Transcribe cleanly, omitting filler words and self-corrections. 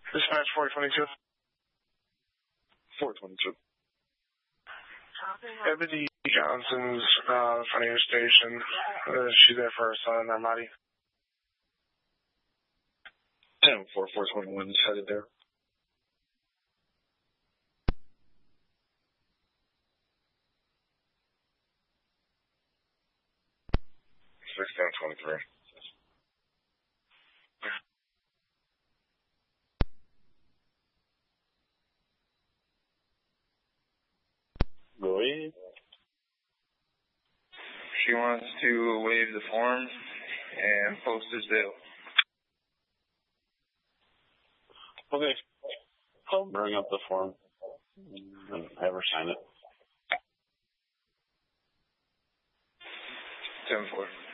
Dispatch 422. 422. Ebony Johnson's in front of your station. She's there for her son, Armati. 421 is headed there. 61023. Go ahead. She wants to waive the form and post his bill. Okay. I'll bring up the form and have her sign it. 10-4.